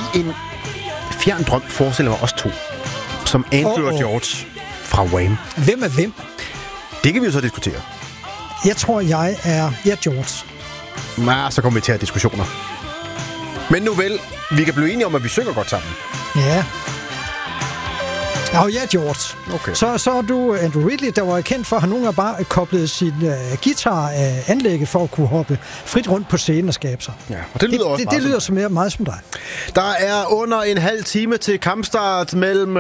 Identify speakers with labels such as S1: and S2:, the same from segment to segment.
S1: en fjern drøm forestiller mig os to, som Andrew og George fra Wham.
S2: Hvem er hvem?
S1: Det kan vi jo så diskutere.
S2: Jeg tror, jeg er George.
S1: Nej, så kommer vi til at have diskussioner. Men nu vel, vi kan blive enige om, at vi synger godt sammen.
S2: Ja. Ja, George.
S1: Okay.
S2: Så er du Andrew Ridgeley, der var kendt for, at han nogle gange bare koblet sin guitar af anlægget for at kunne hoppe frit rundt på scenen og skabe sig.
S1: Ja, og det lyder også
S2: det lyder så meget som dig.
S1: Der er under en halv time til kampstart mellem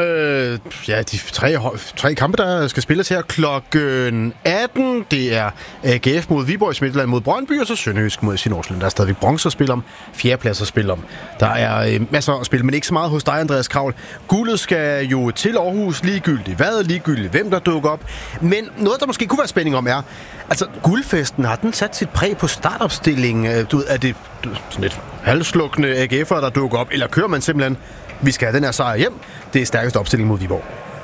S1: de tre kampe, der skal spilles her klokken 18. Det er AGF mod Viborg, Midtjylland mod Brøndby, og så Sønderjysk mod Nordsjælland. Der er stadigvæk bronze at spille om, fjerdeplads at spille om. Der er masser at spille, men ikke så meget hos dig, Andreas Kravl. Guldet skal jo til Aarhus, ligegyldigt hvad, ligegyldigt hvem der dukker op. Men noget, der måske kunne være spænding om, er, altså guldfesten, har den sat sit præg på startopstillingen? Er det sådan lidt halvslukkende AGF'er, der dukker op, eller kører man simpelthen, vi skal have den her sejr hjem, det er stærkeste opstilling mod Viborg?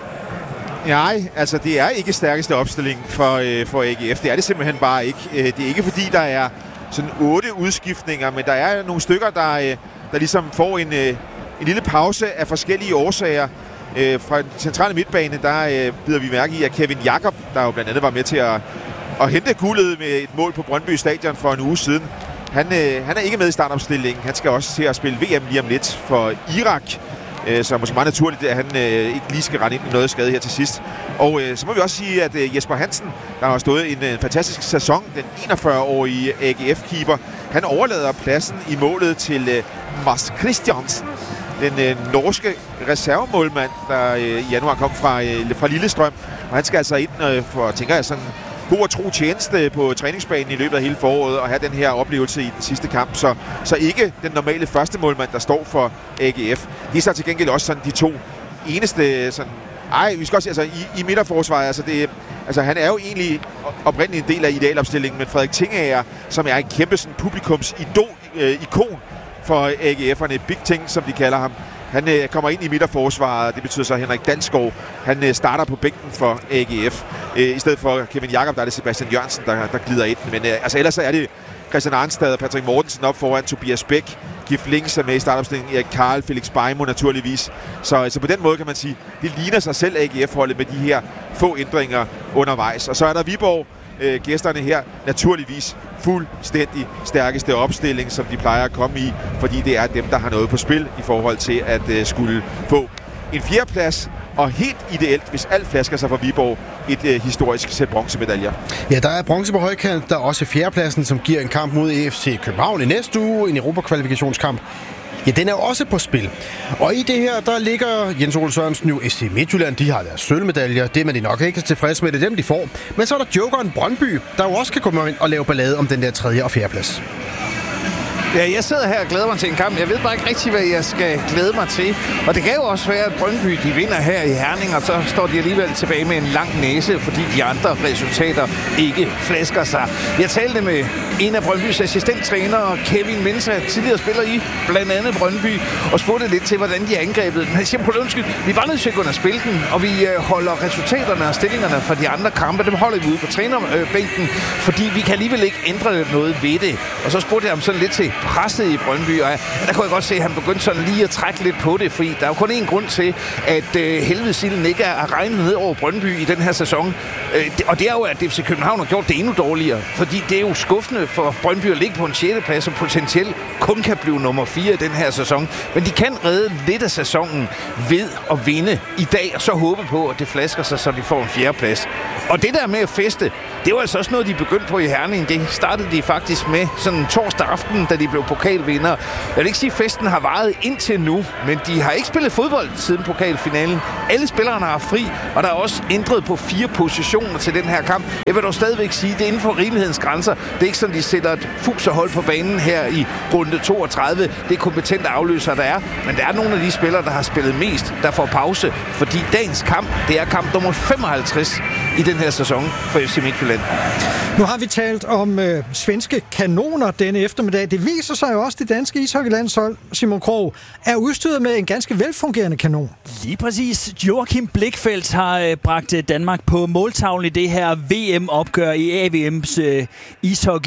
S3: Nej, altså det er ikke stærkeste opstilling for AGF. Det er det simpelthen bare ikke. Det er ikke fordi, der er sådan 8 udskiftninger, men der er nogle stykker, der ligesom får en lille pause af forskellige årsager. Fra den centrale midtbane, der bider vi mærke i, at Kevin Jakob, der jo blandt andet var med til at hente guldet med et mål på Brøndby Stadion for en uge siden, han er ikke med i startopstillingen. Han skal også til at spille VM lige om lidt for Irak. Så er måske meget naturligt, at han ikke lige skal rende ind i noget skade her til sidst. Og så må vi også sige, at Jesper Hansen, der har stået en fantastisk sæson, den 41-årige AGF-keeper, han overlader pladsen i målet til Mads Christiansen, den norske reservemålmand, der i januar kom fra Lillestrøm. Og han skal altså ind for, tænker jeg, sådan god og tro tjeneste på træningsbanen i løbet af hele foråret og have den her oplevelse i den sidste kamp. Så ikke den normale første målmand, der står for AGF. Det er så til gengæld også sådan de to eneste sådan... vi skal også altså i midterforsvaret, han er jo egentlig oprindeligt en del af idealopstillingen, men Frederik Tingager, som er en kæmpe sådan publikums-ikon for AGF'erne, Big Ting, som de kalder ham. Han kommer ind i midterforsvaret, det betyder så, at Henrik Dalsgaard, han starter på bænken for AGF. I stedet for Kevin Jakob, der er det Sebastian Jørgensen, der glider ind. Men ellers så er det Christian Arnstad og Patrick Mortensen op foran, Tobias Bæk, Gif Links er med i startopstillingen, Erik Karl, Felix Beimo naturligvis. Så på den måde kan man sige, det ligner sig selv AGF-holdet med de her få ændringer undervejs. Og så er der Viborg, gæsterne her, naturligvis fuldstændig stærkeste opstilling, som de plejer at komme i, fordi det er dem, der har noget på spil i forhold til at skulle få en fjerdeplads, og helt ideelt, hvis alt flasker sig for Viborg, et historisk sæt bronzemedaljer.
S1: Ja, der er bronze på højkant, der er også fjerdepladsen, som giver en kamp mod EFC København i næste uge, en Europa-kvalifikationskamp. Ja, den er jo også på spil. Og i det her, der ligger Jens Ole Sørensen jo SC Midtjylland. De har deres sølvmedaljer. Det er man de nok ikke tilfreds med, det er dem, de får. Men så er der jokeren Brøndby, der jo også kan komme ind og lave ballade om den der 3. og 4. plads.
S4: Ja, jeg sidder her og glæder mig til en kamp. Jeg ved bare ikke rigtig, hvad jeg skal glæde mig til. Og det kan jo også være, at Brøndby de vinder her i Herning, og så står de alligevel tilbage med en lang næse, fordi de andre resultater ikke flasker sig. Jeg talte med en af Brøndbys assistenttræner, Kevin Mensah, tidligere spiller i blandt andet Brøndby, og spurgte lidt til, hvordan de har angrebet den. Han siger på undskyld, vi er bare nødt til at gå ind og spille den, og vi holder resultaterne og stillingerne fra de andre kampe, dem holder vi ude på trænerbænken, fordi vi kan alligevel ikke ændre noget ved det. Og så spurgte jeg ham sådan lidt til presset i Brøndby, og der kunne jeg godt se, at han begyndte sådan lige at trække lidt på det, fordi der er jo kun én grund til, at helvedesilden ikke er regnet ned over Brøndby i den her sæson. Og det er jo, at FC København har gjort det endnu dårligere, fordi det er jo skuffende for Brøndby at ligge på en 6. plads, og potentielt kun kan blive nummer 4 i den her sæson. Men de kan redde lidt af sæsonen ved at vinde i dag, og så håbe på, at det flasker sig, så de får en 4. plads. Og det der med at feste, det var altså også noget, de begyndte på i Herning. Det startede de faktisk med sådan torsdag aften, da de blev pokalvinder. Jeg vil ikke sige, at festen har varet indtil nu, men de har ikke spillet fodbold siden pokalfinalen. Alle spillerne har fri, og der er også ændret på 4 positioner til den her kamp. Jeg vil dog stadigvæk sige, at det er inden for rimelighedens grænser. Det er ikke sådan, de sætter et fuserhold på banen her i runde 32. Det er kompetente afløsere, der er. Men der er nogle af de spillere, der har spillet mest, der får pause. Fordi dagens kamp, det er kamp nummer 55 i den her sæson for FC Midtjylland.
S2: Nu har vi talt om svenske kanoner denne eftermiddag. Det viser sig jo også, at det danske ishockeylandshold, Simon Krog, er udstyret med en ganske velfungerende kanon.
S5: Lige præcis. Joachim Blichfeldt har bragt Danmark på måltavlen i det her VM-opgør i AVM's ishockey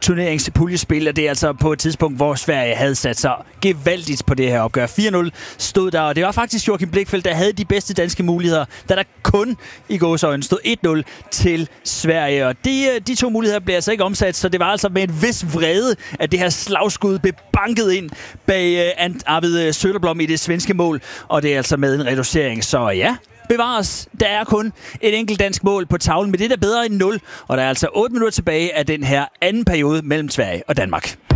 S5: turneringspuljespil, og det er altså på et tidspunkt, hvor Sverige havde sat sig gevaldigt på det her opgør. 4-0 stod der, og det var faktisk Joachim Blichfeldt, der havde de bedste danske muligheder, da der kun i gåseøjne stod 1-0 til Sverige. Og de to muligheder blev altså ikke omsat, så det var altså med en vis vrede, at det her slagskud blev banket ind bag Arvid Söderblom i det svenske mål, og det er altså med en reducering. Så ja, bevares. Der er kun et enkelt dansk mål på tavlen, men det er bedre end 0, og der er altså 8 minutter tilbage af den her anden periode mellem Sverige og Danmark.